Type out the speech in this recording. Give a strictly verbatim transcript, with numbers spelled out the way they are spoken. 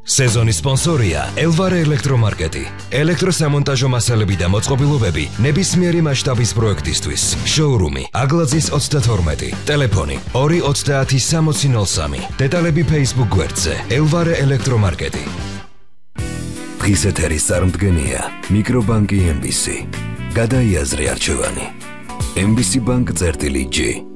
სეზონის სპონსორია ელვარე ელექტრომარკეტი. ელექტროსამონტაჟო მასალები და მოწყობილობები ნებისმიერი მასშტაბის პროექტისთვის. შოურუმი აგლაძის ოცდათორმეტი. ტელეფონი ორი ოცდაათი სამოცი ნოლ სამი. დეტალები Facebook გვერდზე ელვარე ელექტრომარკეტი. დღის ეთერის წარმდგენია მიკრობანკი ემ ბი სი. გადაიაზრე არჩევანი. ემ ბი სი ბანკ წერტილი ჯი.